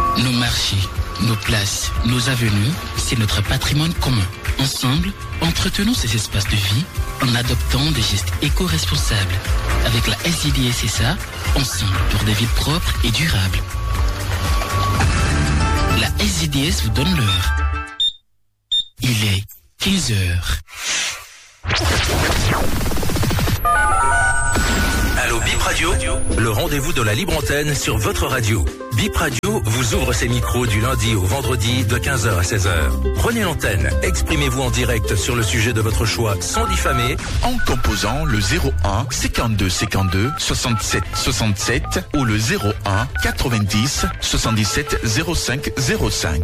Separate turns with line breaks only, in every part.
Nos marchés, nos places, nos avenues, c'est notre patrimoine commun. Ensemble, entretenons ces espaces de vie en adoptant des gestes éco-responsables. Avec la SIDS SA, ensemble pour des villes propres et durables. La SIDS vous donne l'heure. Il est 15h.
Allô Bip Radio, le rendez-vous de la libre antenne sur votre radio. Bip Radio vous ouvre ses micros du lundi au vendredi de 15h à 16h. Prenez l'antenne, exprimez-vous en direct sur le sujet de votre choix sans diffamer
en composant le 01 52 52 67 67 ou le 01 90 77 05 05.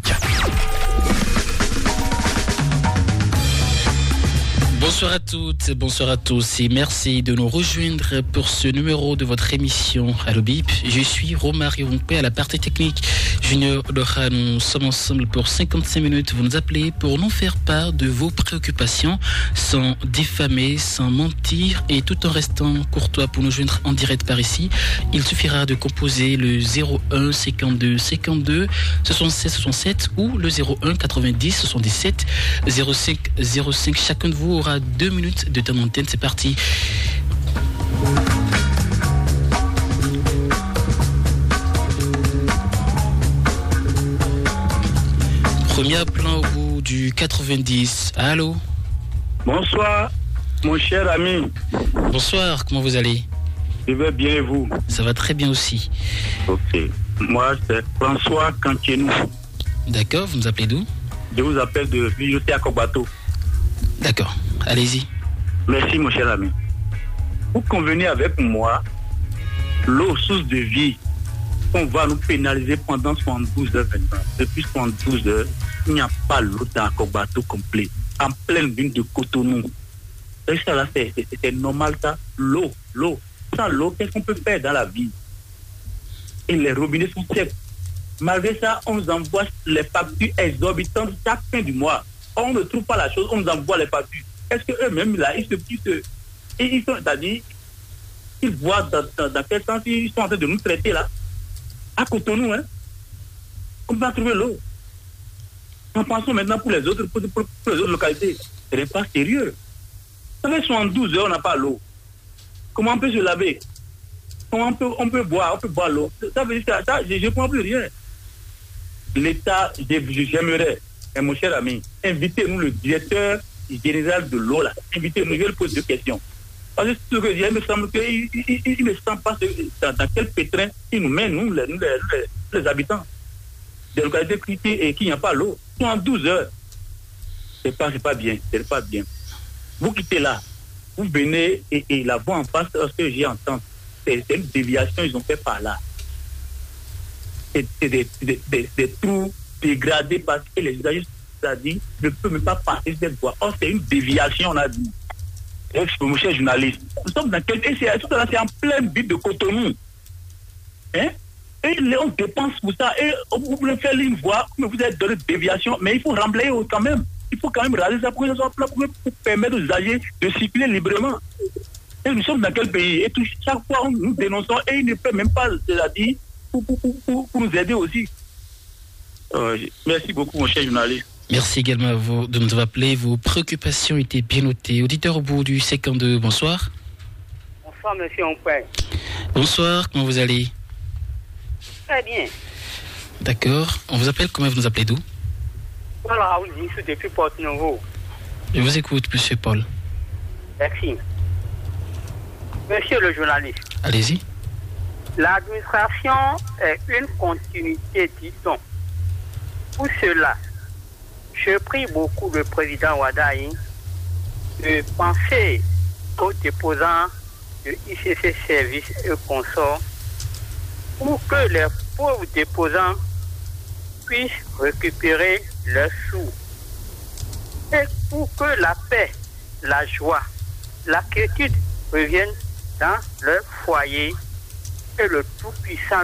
Bonsoir à toutes, bonsoir à tous et merci de nous rejoindre pour ce numéro de votre émission Allo Bip. Je suis Romario Rompé à la partie technique. Junior Dora, nous sommes ensemble pour 55 minutes. Vous nous appelez pour nous faire part de vos préoccupations sans diffamer, sans mentir et tout en restant courtois pour nous joindre en direct par ici. Il suffira de composer le 01 52 52 67 67 ou le 01 90 77 05 05. Chacun de vous aura 2 minutes de temps d'antenne, c'est parti. Premier plan au bout du 90. Allô?
Bonsoir, mon cher ami.
Bonsoir, comment vous allez?
Je vais bien et vous?
Ça va très bien aussi.
Ok. Moi, c'est François Cantienou.
D'accord, vous nous appelez d'où?
Je vous appelle de Bibliothèque Akobato.
D'accord, allez-y.
Merci, mon cher ami. Vous convenez avec moi, l'eau, source de vie, on va nous pénaliser pendant 72 heures maintenant. Depuis 72 heures, il n'y a pas l'eau dans Akobato complet, en pleine ville de Cotonou. Et ça, là, c'est normal, ça. L'eau. Sans l'eau, qu'est-ce qu'on peut faire dans la vie? Et les robinets sont secs. Malgré ça, on nous envoie les factures exorbitantes chaque fin du mois. On ne trouve pas la chose, on nous envoie les factures. Est-ce qu'eux-mêmes, là, ils sont, c'est-à-dire, ils voient dans quel sens ils sont en train de nous traiter, là, à Cotonou, hein? On va trouver l'eau. En pensant maintenant pour les autres, pour les autres localités. Ce n'est pas sérieux. Ça fait 72 heures, on n'a pas l'eau. Comment on peut se laver? Comment on peut boire l'eau? Ça veut dire ça, je ne comprends plus rien. L'État, j'aimerais, mon cher ami, invitez-nous le directeur général de l'eau là. Invitez-nous, je vais lui poser 2 questions. Parce que ce que il me semble qu'il ne sent pas dans quel pétrin il nous met, nous, les habitants des localités critiques et qu'il n'y a pas l'eau. En 12 heures. C'est pas bien. Vous quittez là. Vous venez et la voix en face, ce que j'ai entendu, c'est une déviation, ils ont fait par là. C'est des trous dégradés parce que les usagers, c'est-à-dire, ne peuvent même pas passer cette voie. Or, c'est une déviation, on a dit. Mon cher journaliste, nous sommes dans quel... C'est en pleine ville de Cotonou. Hein? Et on dépense pour ça. Et vous voulez faire une voie, mais vous êtes dans une déviation, mais il faut remblayer quand même. Il faut quand même raser ça pour que ça soit plat, pour permettre aux usagers de circuler librement. Et nous sommes dans quel pays? Et chaque fois, nous dénonçons et ils ne peuvent même pas, c'est-à-dire, pour nous aider aussi. Merci beaucoup, mon cher journaliste.
Merci également à vous de nous avoir appelé. Vos préoccupations étaient bien notées. Auditeur au bout du 52, bonsoir.
Bonsoir, monsieur Ompoué.
Bonsoir, comment vous allez?
Très bien.
D'accord. On vous appelle, comment vous nous appelez d'où?
Voilà, oui, je suis depuis Porte-Nouveau.
Je vous écoute, monsieur Paul.
Merci. Monsieur le journaliste.
Allez-y.
L'administration est une continuité, dit-on. Pour cela, je prie beaucoup le président Wadaï de penser aux déposants de ICC Services et consorts pour que les pauvres déposants puissent récupérer leurs sous. Et pour que la paix, la joie, la quiétude reviennent dans leur foyer et le Tout-Puissant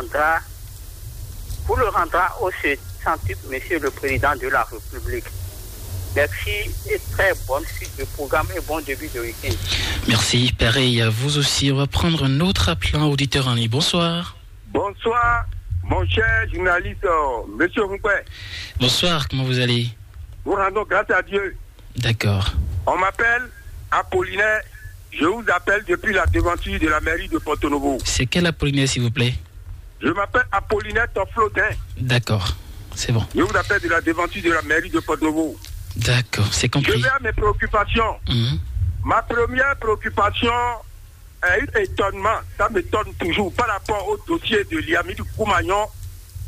vous le rendra au centuple, Monsieur le Président de la République. Merci et très bonne suite de programme et bon début de week-end.
Merci, pareil à vous aussi. On va prendre un autre appelant auditeur en ligne. Bonsoir.
Bonsoir,
Mon cher journaliste, monsieur Roumpé.
Bonsoir, comment vous allez?
Nous rendons grâce à Dieu.
D'accord.
On m'appelle Apollinaire. Je vous appelle depuis la devanture de la mairie de Porto-Novo.
C'est quel Apollinaire, s'il vous plaît?
Je m'appelle Apollinaire Toflodin.
D'accord, c'est bon.
Je vous appelle de la devanture de la mairie de Porto-Novo.
D'accord, c'est compris.
Je vais à mes préoccupations. Ma première préoccupation est un étonnement. Ça m'étonne toujours par rapport au dossier de Liamidou Koumayon